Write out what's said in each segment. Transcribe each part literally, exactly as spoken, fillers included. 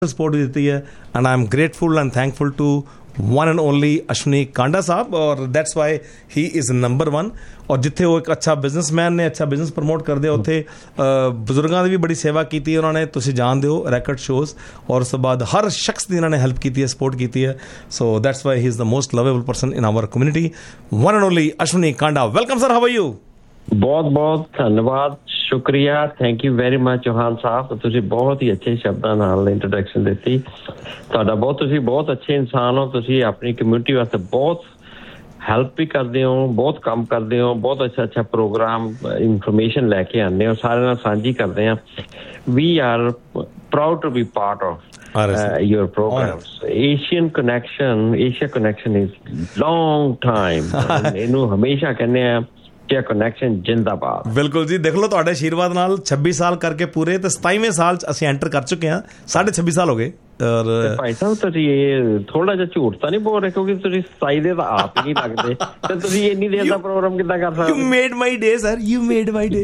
Support भी देती है and I am grateful and thankful to one and only Ashwini Kanda साहब और that's why he is number one. और जिथे वो एक अच्छा बिजनेसमैन ने अच्छा बिजनेस प्रमोट करते उत्थे बजुर्गों की भी बड़ी सेवा की उन्होंने, तुसीं जानते हो रैकड शोज़, और उस बाद हर शख्स की इन्होंने हेल्प की है, सपोर्ट की है। So that's why he is the most lovable person in our community, one and only Ashwini Kanda. Welcome sir, how are you? बहुत बहुत धन्यवाद, शुक्रिया, thank you very much Chauhan साहब। ਤੁਸੀਂ ਬਹੁਤ ਹੀ ਅੱਛੇ ਸ਼ਬਦਾਂ ਨਾਲ ਇੰਟਰੋਡਕਸ਼ਨ ਦਿੱਤੀ। ਤੁਹਾਡਾ ਬਹੁਤ, ਤੁਸੀਂ ਬਹੁਤ ਅੱਛੇ ਇਨਸਾਨ ਹੋ। ਤੁਸੀਂ ਆਪਣੀ ਕਮਿਊਨਿਟੀ ਵਾਸਤੇ ਬਹੁਤ ਹੈਲਪ ਵੀ ਕਰਦੇ ਹੋ, ਬਹੁਤ ਕੰਮ ਕਰਦੇ ਹੋ, ਬਹੁਤ ਅੱਛਾ ਅੱਛਾ ਪ੍ਰੋਗਰਾਮ ਇਨਫੋਰਮੇਸ਼ਨ ਲੈ ਕੇ ਆਉਂਦੇ ਹੋ, ਸਾਰਿਆਂ ਨਾਲ ਸਾਂਝੀ ਕਰਦੇ ਆ। ਵੀ R proud to be part of your programs. Asian Connection, Asia Connection is long time. ਇਹਨੂੰ ਹਮੇਸ਼ਾ ਕਹਿੰਦੇ ਆ कनैक्शन जिंदाबाद। बिल्कुल जी, देख लो ਤੁਹਾਡੇ आशीर्वाद नाल छब्बीस साल करके पूरे ਤੇ सताईवें ਸਾਲ ਚ ਅਸੀਂ ਐਂਟਰ ਕਰ ਚੁੱਕੇ ਹਾਂ। ਸਾਢੇ ਛੱਬੀ ਸਾਲ ਹੋ ਗਏ। ਔਰ ਭਾਈ ਸਾਹਿਬ ਤੁਸੀਂ ਇਹ ਥੋੜਾ ਜਿਹਾ ਝੂਠ ਤਾਂ ਨਹੀਂ ਬੋਲ ਰਹੇ, ਕਿਉਂਕਿ ਤੁਸੀਂ ਸਤਾਈ ਦੇ ਤਾਂ ਆਪ ਹੀ ਨਹੀਂ ਲੱਗਦੇ, ਤੇ ਤੁਸੀਂ ਇੰਨੀ ਦੇਰ ਦਾ ਪ੍ਰੋਗਰਾਮ ਕਿੱਦਾਂ ਕਰ ਸਕਦੇ? You made my day sir, you made ਮਾਈ ਡੇ।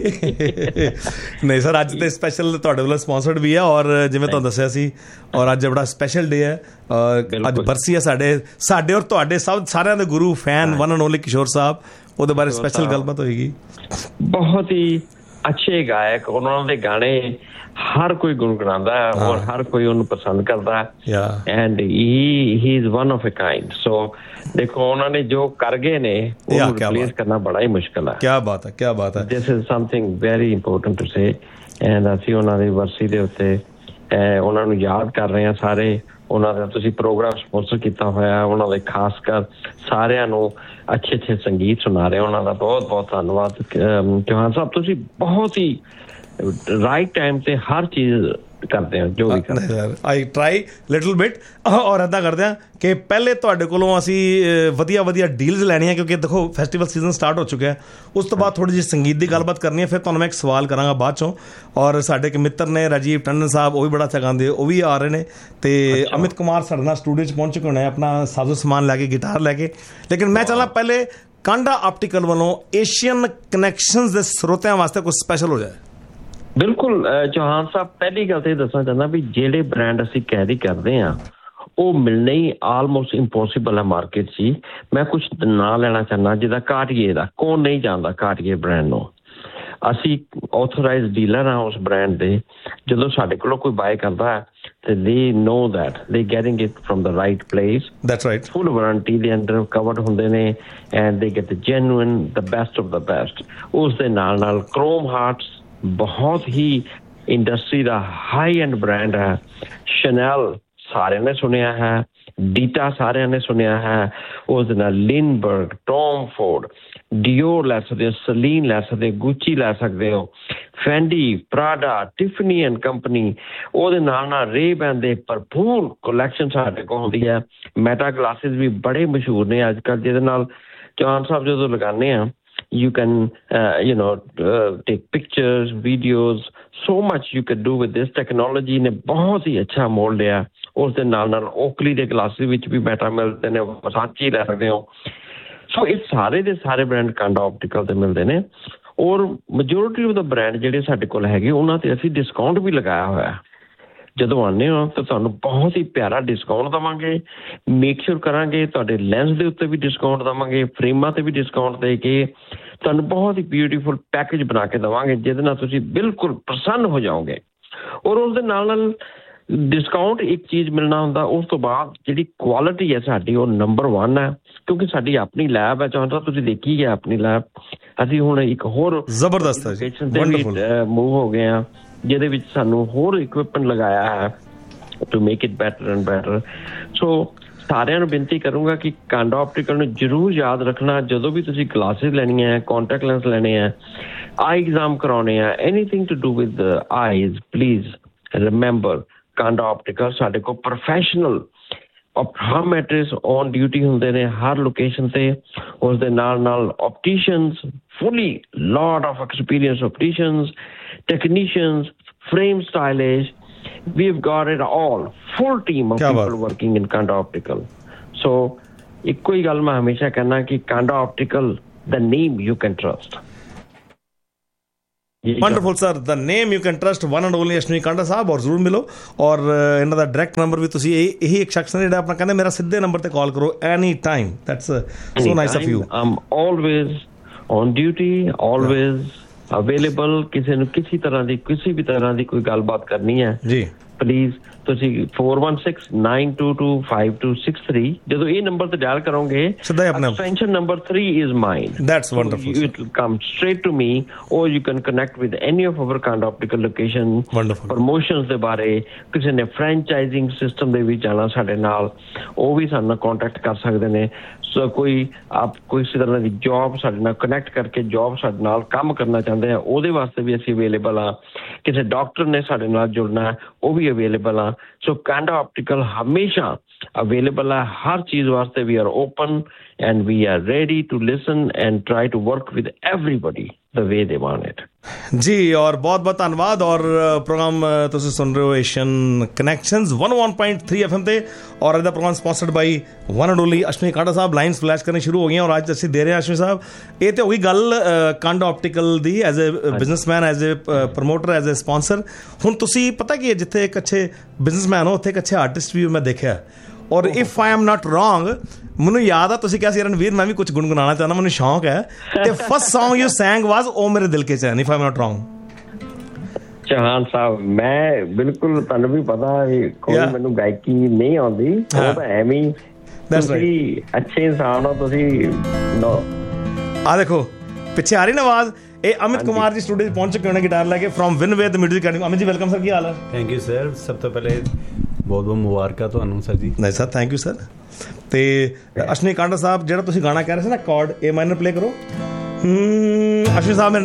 ਨਹੀਂ ਸਰ, ਅੱਜ ਤੇ ਸਪੈਸ਼ਲ ਤੁਹਾਡੇ ਵੱਲੋਂ ਸਪਾਂਸਰਡ ਵੀ ਹੈ, ਔਰ ਜਿਵੇਂ ਤੁਹਾਨੂੰ ਦੱਸਿਆ ਸੀ, ਔਰ ਅੱਜ ਬੜਾ ਸਪੈਸ਼ਲ ਡੇ ਹੈ। ਅੱਜ ਬਰਸੀ ਹੈ ਸਾਡੇ ਸਾਡੇ ਔਰ ਤੁਹਾਡੇ ਸਭ ਸਾਰਿਆਂ ਦੇ ਗੁਰੂ ਫੈਨ ਵਨ ਐਂਡ ਓਨਲੀ ਕਿਸ਼ੋਰ ਸਾਹਿਬ, ਉਹਦੇ ਬਾਰੇ ਸਪੈਸ਼ਲ ਗੱਲਬਾਤ ਹੋਏਗੀ। ਬਹੁਤ ਹੀ ਅੱਛੇ ਗਾਇਕ, ਉਹਨਾਂ ਦੇ ਗਾਣੇ ਹਰ ਕੋਈ ਗੁਣਗੁਣਾਉਂਦਾ ਹੈ ਔਰ ਹਰ ਕੋਈ ਉਹਨੂੰ ਪਸੰਦ ਕਰਦਾ ਹੈ, and he he is one of a kind. ਸੋ ਦੇਖੋ, ਉਹਨਾਂ ਨੇ ਜੋ ਕਰ ਗਏ ਨੇ ਉਹਨੂੰ ਰਿਪਲੇਸ ਕਰਨਾ ਬੜਾ ਹੀ ਮੁਸ਼ਕਿਲ ਹੈ। ਕੀ ਬਾਤ ਹੈ, ਕੀ ਬਾਤ ਹੈ। This is something very important to say, and ਅਸੀਂ ਉਹਨਾਂ ਦੀ ਵਰਸੀ ਦੇ ਉੱਤੇ ਉਹਨਾਂ ਨੂੰ ਯਾਦ ਕਰ ਰਹੇ ਹਾਂ ਸਾਰੇ। ਉਹਨਾਂ ਦਾ ਤੁਸੀਂ ਪ੍ਰੋਗਰਾਮ ਸਪਾਂਸਰ ਕੀਤਾ ਹੋਇਆ, ਉਹਨਾਂ ਦੇ ਖਾਸ ਕਰ ਸਾਰਿਆਂ ਨੂੰ ਅੱਛੇ ਅੱਛੇ ਸੰਗੀਤ ਸੁਣਾ ਰਹੇ, ਉਹਨਾਂ ਦਾ ਬਹੁਤ ਬਹੁਤ ਧੰਨਵਾਦ। ਚੌਹਾਨ ਸਾਹਿਬ, ਤੁਸੀਂ ਬਹੁਤ ਹੀ ਰਾਈਟ ਟਾਈਮ ਤੇ ਹਰ ਚੀਜ਼ ਕਰਦੇ ਹੋ, ਜੋ ਵੀ ਕਰਦੇ। I try little bit. ਔਰ ਇੱਦਾਂ ਕਰਦੇ ਹਾਂ ਕਿ ਪਹਿਲੇ ਤੁਹਾਡੇ ਕੋਲੋਂ ਅਸੀਂ ਵਧੀਆ ਵਧੀਆ ਡੀਲਸ ਲੈਣੀਆਂ, ਕਿਉਂਕਿ ਦੇਖੋ ਫੈਸਟੀਵਲ ਸੀਜ਼ਨ ਸਟਾਰਟ ਹੋ ਚੁੱਕਿਆ ਹੈ। ਉਸ ਤੋਂ ਬਾਅਦ ਥੋੜ੍ਹੀ ਜਿਹੀ ਸੰਗੀਤ ਦੀ ਗੱਲਬਾਤ ਕਰਨੀ ਹੈ, ਫਿਰ ਤੁਹਾਨੂੰ ਮੈਂ ਇੱਕ ਸਵਾਲ ਕਰਾਂਗਾ ਬਾਅਦ ਚੋਂ। ਔਰ ਸਾਡੇ ਇੱਕ ਮਿੱਤਰ ਨੇ ਰਾਜੀਵ ਟੰਡਨ ਸਾਹਿਬ, ਉਹ ਵੀ ਬੜਾ ਅੱਛਾ ਗਾਉਂਦੇ, ਉਹ ਵੀ ਆ ਰਹੇ ਨੇ। ਤੇ ਅਮਿਤ ਕੁਮਾਰ ਸਾਡੇ ਨਾਲ ਸਟੂਡੀਓ 'ਚ ਪਹੁੰਚ ਚੁੱਕੇ ਹੋਣੇ ਆਪਣਾ ਸਾਜ਼ੋ ਸਮਾਨ ਲੈ ਕੇ, ਗਿਟਾਰ ਲੈ ਕੇ। ਲੇਕਿਨ ਮੈਂ ਚਾਹੁੰਦਾ ਪਹਿਲੇ ਕਾਂਡਾ ਆਪਟੀਕਲ ਵੱਲੋਂ ਏਸ਼ੀਅਨ ਕਨੈਕਸ਼ਨਸ ਦੇ ਸਰੋਤਿਆਂ ਵਾਸਤੇ ਕੁਝ ਸਪੈਸ਼ਲ ਹੋ ਜਾਏ। ਬਿਲਕੁਲ ਚੌਹਾਨ ਸਾਹਿਬ, ਪਹਿਲੀ ਗੱਲ ਤਾਂ ਇਹ ਦੱਸਣਾ ਚਾਹੁੰਦਾ ਵੀ ਜਿਹੜੇ ਬ੍ਰਾਂਡ ਅਸੀਂ ਕੈਰੀ ਕਰਦੇ ਹਾਂ ਉਹ ਮਿਲਣੇ ਹੀ ਆਲਮੋਸਟ ਇੰਪੋਸੀਬਲ ਹੈ ਮਾਰਕੀਟ 'ਚ। ਮੈਂ ਕੁਛ ਨਾਂ ਲੈਣਾ ਚਾਹੁੰਦਾ, ਜਿੱਦਾਂ ਕਾਰਟੀਏ ਦਾ, ਕੌਣ ਨਹੀਂ ਜਾਣਦਾ ਕਾਰਟੀਏ ਬ੍ਰਾਂਡ ਨੂੰ। ਅਸੀਂ ਆਥੋਰਾਈਜ਼ਡ ਡੀਲਰ ਹਾਂ ਉਸ ਬ੍ਰਾਂਡ ਦੇ। ਜਦੋਂ ਸਾਡੇ ਕੋਲੋਂ ਕੋਈ ਬਾਏ ਕਰਦਾ ਹੈ ਤੇ they know that they getting it from the right place. That's right. Full warranty ਦੇ ਅੰਦਰ ਕਵਰਡ ਹੁੰਦੇ ਨੇ, and they get the genuine, the best of the best. ਉਸ ਦੇ ਨਾਲ ਨਾਲ Chrome Hearts ਬਹੁਤ ਹੀ ਇੰਡਸਟਰੀ ਦਾ ਹਾਈ ਐਂਡ ਬ੍ਰਾਂਡ ਹੈ। ਸ਼ਨੈਲ ਸਾਰਿਆਂ ਨੇ ਸੁਣਿਆ ਹੈ, ਡੀਟਾ ਸਾਰਿਆਂ ਨੇ ਸੁਣਿਆ ਹੈ। ਉਸ ਦੇ ਨਾਲ ਲਿੰਡਬਰਗ, ਟੌਮ ਫੋਰਡ, ਡੀਓਰ ਲੈ ਸਕਦੇ ਹੋ, ਸਲੀਨ ਲੈ ਸਕਦੇ ਹੋ, ਗੁੱਚੀ ਲੈ ਸਕਦੇ ਹੋ, ਫੈਂਡੀ, ਪ੍ਰਾਡਾ, ਟਿਫਨੀ ਐਂਡ ਕੰਪਨੀ। ਉਹਦੇ ਨਾਲ ਨਾਲ ਰੇਬੈਨ ਦੇ ਭਰਪੂਰ ਕਲੈਕਸ਼ਨ ਸਾਡੇ ਕੋਲ ਹੁੰਦੀ ਹੈ। ਮੈਟਾ ਗਲਾਸਿਸ ਵੀ ਬੜੇ ਮਸ਼ਹੂਰ ਨੇ ਅੱਜ ਕੱਲ੍ਹ, ਜਿਹਦੇ ਨਾਲ ਚੌਹਾਨ ਸਾਹਿਬ ਜਦੋਂ ਲਗਾਉਂਦੇ ਹਾਂ you can uh, you know uh, take pictures, videos, so much you can do with this technology ਨੇ ਬਹੁਤ ਹੀ ਅੱਛਾ ਮੋੜ ਲਿਆ। ਉਸ ਦੇ ਨਾਲ ਨਾਲ ਓਕਲੀ ਦੇ ਗਲਾਸਿਸ ਵਿੱਚ ਵੀ ਮੈਟਾ ਮਿਲਦੇ ਨੇ, ਵਸਾਚੀ ਲੈ ਸਕਦੇ ਹੋ। ਸੋ ਇਹ ਸਾਰੇ ਦੇ ਸਾਰੇ ਬ੍ਰਾਂਡ ਕਾਂਡਾ ਆਪਟੀਕਲ ਤੇ ਮਿਲਦੇ ਨੇ, ਔਰ ਮੈਜੋਰਿਟੀ ਆਫ ਦਾ ਬ੍ਰਾਂਡ ਜਿਹੜੇ ਸਾਡੇ ਕੋਲ ਹੈਗੇ ਉਹਨਾਂ ਤੇ ਅਸੀਂ ਡਿਸਕਾਊਂਟ ਵੀ ਲਗਾਇਆ ਹੋਇਆ। ਜਦੋਂ ਆਉਂਦੇ ਹੋ ਤਾਂ ਤੁਹਾਨੂੰ ਬਹੁਤ ਹੀ ਪਿਆਰਾ ਡਿਸਕਾਊਂਟ ਦੇਵਾਂਗੇ। ਮੇਕ ਸ਼ੋਰ ਕਰਾਂਗੇ ਤੁਹਾਡੇ ਲੈਂਸ ਦੇ ਉੱਤੇ ਵੀ ਡਿਸਕਾਊਂਟ ਦੇਵਾਂਗੇ, ਫਰੇਮਾਂ ਤੇ ਵੀ ਡਿਸਕਾਊਂਟ ਦੇ ਕੇ ਤੁਹਾਨੂੰ ਬਹੁਤ ਹੀ ਬਿਊਟੀਫੁਲ ਪੈਕੇਜ ਬਣਾ ਕੇ ਦੇਵਾਂਗੇ, ਜਿਹਦੇ ਨਾਲ ਤੁਸੀਂ ਬਿਲਕੁਲ ਪ੍ਰਸੰਨ ਹੋ ਜਾਓਗੇ। ਔਰ ਉਸ ਦੇ ਨਾਲ ਨਾਲ ਡਿਸਕਾਊਂਟ ਇੱਕ ਚੀਜ਼ ਮਿਲਣਾ ਹੁੰਦਾ, ਉਸ ਤੋਂ ਬਾਅਦ ਜਿਹੜੀ ਕੁਆਲਿਟੀ ਹੈ ਸਾਡੀ ਉਹ ਨੰਬਰ ਵਨ ਹੈ, ਕਿਉਂਕਿ ਸਾਡੀ ਆਪਣੀ ਲੈਬ ਹੈ। ਚਾਹੁੰਦਾ ਤੁਸੀਂ ਦੇਖੀ ਹੈ ਆਪਣੀ ਲੈਬ। ਅਸੀਂ ਹੁਣ ਇੱਕ ਹੋਰ ਜ਼ਬਰਦਸਤ ਮੂਵ ਹੋ ਗਏ ਹਾਂ, ਜਿਹਦੇ ਵਿੱਚ ਸਾਨੂੰ ਹੋਰ ਇਕਵਿਪਮੈਂਟ ਲਗਾਇਆ ਹੈ to make it better and better. ਸੋ ਸਾਰਿਆਂ ਨੂੰ ਬੇਨਤੀ ਕਰੂੰਗਾ ਕਿ ਕਾਂਡਾ ਆਪਟੀਕਲ ਨੂੰ ਜ਼ਰੂਰ ਯਾਦ ਰੱਖਣਾ, ਜਦੋਂ ਵੀ ਤੁਸੀਂ ਗਲਾਸਿਸ ਲੈਣੀਆਂ ਹੈ, ਕਾਂਟੈਕਟ ਲੈਂਸ ਲੈਣੇ ਹੈ, ਆਈ ਐਗਜ਼ਾਮ ਕਰਾਉਣੇ ਆ, anything to do with eyes, please remember Kanda optical. ਸਾਡੇ ਕੋਲ ਪ੍ਰੋਫੈਸ਼ਨਲ ਆਪਟੋਮੈਟਰਿਸਟ ਔਨ ਡਿਊਟੀ ਹੁੰਦੇ ਨੇ ਹਰ ਲੋਕੇਸ਼ਨ ਤੇ। ਉਸ ਦੇ ਨਾਲ ਨਾਲ ਆਪਟੀਸ਼ੀਅਨਸ, ਫੁੱਲੀ lot of experience ਆਪਟੀਸ਼ੀਅਨਸ, technicians, frame stylish, we've got it all, full team of people working in Kanda Optical. So ਇੱਕੋ ਹੀ ਗੱਲ ਮੈਂ ਹਮੇਸ਼ਾ ਕਹਿਣਾ ਕਿ Kanda Optical, the name you can trust. Wonderful sir, the name you can trust, one and only Ashwini Kanda साहब। और जरूर मिलो, और इन्हों का डायरैक्ट नंबर भी तुसी यही एक शख्स ने जो अपना कहते मेरा सीधे नंबर ते कॉल करो any time. That's so nice of you. I am always on duty, always available. किसी ने किसी तरह की किसी भी तरह की कोई गलबात करनी है जी, प्लीज ਤੁਸੀਂ four one six nine two two five two six three ਜਦੋਂ ਇਹ ਨੰਬਰ ਤੇ ਡਾਇਲ ਕਰੋਗੇ extension number three is mine. That's wonderful. So it will come straight to me, or you can connect with any of our Kanda Optical location. Wonderful. Promotions ਦੇ ਬਾਰੇ, ਕਿਸੇ ਨੇ franchising system ਦੇ ਵਿੱਚ ਜਾਣਾ ਸਾਡੇ ਨਾਲ, ਉਹ ਵੀ ਸਾਡੇ ਨਾਲ ਕੰਟੈਕਟ ਕਰ ਸਕਦੇ ਨੇ। ਸੋ ਕੋਈ ਆਪ ਕੋਈ ਇਸ ਤਰ੍ਹਾਂ ਦੀ ਜੌਬ ਸਾਡੇ ਨਾਲ ਕਨੈਕਟ ਕਰਕੇ ਜੌਬ ਸਾਡੇ ਨਾਲ ਕੰਮ ਕਰਨਾ ਚਾਹੁੰਦੇ ਆ, ਉਹਦੇ ਵਾਸਤੇ ਵੀ ਅਸੀਂ ਅਵੇਲੇਬਲ ਆ। ਕਿਸੇ ਡਾਕਟਰ ਨੇ ਸਾਡੇ ਨਾਲ ਜੁੜਨਾ, ਉਹ ਵੀ ਅਵੇਲੇਬਲ ਆ। ਸੋ ਕਾਂਡਾ ਆਪਟੀਕਲ ਹਮੇਸ਼ਾ ਅਵੇਲੇਬਲ ਹੈ ਹਰ ਚੀਜ਼ ਵਾਸਤੇ। ਵੀ R open and we are ready to listen and try to work with everybody the way they want it. जी, और बहुत बहुत धन्यवाद। और प्रोग्राम तुम सुन रहे हो Asian connections one oh one point three F M ते, और अदा programme sponsored by one and only Ashwini Kanda साहब। लाइन्स फ्लैश करनी शुरू हो गई, और आज ਅਸੀਂ ਦੇ ਰਹੇ ਹਾਂ ਅਸ਼विनी ਸਾਹਿਬ। ਇਹ ਤੇ ਹੋ ਗਈ ਗੱਲ Kanda optical the as a businessman, as uh promoter, as a sponsor. ਹੁਣ ਤੁਸੀਂ ਪਤਾ ਕੀ ਹੈ, ਜਿੱਥੇ ਇੱਕ ਅੱਛੇ ਬਿਜ਼ਨਸਮੈਨ ਹੋ ਉੱਥੇ ਇੱਕ ਅੱਛੇ ਆਰਟਿਸਟ ਵੀ ਮੈਂ ਦੇਖਿਆ। ਔਰ if I am not wrong, ਮੈਨੂੰ ਯਾਦ ਆ ਤੁਸੀਂ ਕਿਹਾ ਸੀ ਰਣਵੀਰ ਮੈਂ ਵੀ ਕੁਝ ਗੁਣਗੁਣਾਉਣਾ ਚਾਹੁੰਦਾ, ਮੈਨੂੰ ਸ਼ੌਂਕ ਹੈ। ਤੇ ਫਸਟ ਸੌਂਗ ਯੂ ਸੈਂਗ ਵਾਜ਼ ਓ ਮੇਰੇ ਦਿਲ ਕੇ ਚੈਨ, if I am not wrong. Chauhan ਸਾਹਿਬ, ਮੈਂ ਬਿਲਕੁਲ, ਤੁਹਾਨੂੰ ਵੀ ਪਤਾ ਕੋਈ ਮੈਨੂੰ ਗਾਇਕੀ ਨਹੀਂ ਆਉਂਦੀ, ਉਹ ਤਾਂ ਐਵੇਂ ਹੀ। ਤੁਸੀਂ ਅੱਛੇ ਇਨਸਾਨ ਹੋ ਤੁਸੀਂ। ਆ ਦੇਖੋ ਪਿੱਛੇ ਆ ਰਹੀ ਨਾ ਆਵਾਜ਼, ਇਹ ਅਮਿਤ ਕੁਮਾਰ ਜੀ ਸਟੂਡੀਓ ਪਹੁੰਚ ਚੁੱਕੇ ਹੋਣੇ ਗਿਟਾਰ ਲੈ ਕੇ, ਫਰੋਮ ਵਿਨਵੇਦ ਮਿਊਜ਼ਿਕ ਅਕੈਡਮੀ। ਅਮਿਤ ਜੀ ਵੈਲਕਮ ਸਰ, ਕੀ ਹਾਲ ਹੈ? ਥੈਂਕ ਯੂ ਸਰ, ਸਭ ਤੋਂ ਪਹਿਲੇ ਬਹੁਤ ਬਹੁਤ ਮੁਬਾਰਕਾਂ ਤੁਹਾਨੂੰ ਸਰ ਜੀ। ਨਹੀਂ ਸਰ, ਥੈਂਕ ਯੂ ਸਰ। ਤੇ ਅਸ਼ਵਨੀ ਕਾਂਡਾ ਸਾਹਿਬ, ਜਿਹੜਾ ਤੁਸੀਂ ਗਾਣਾ ਕਹਿ ਰਹੇ ਸੀ ਨਾ, ਕਾਰਡ ਏ ਮਾਈਨਰ ਪਲੇ ਕਰੋ। ਅਸ਼ਵਨੀ ਸਾਹਿਬ ਮੇਰੇ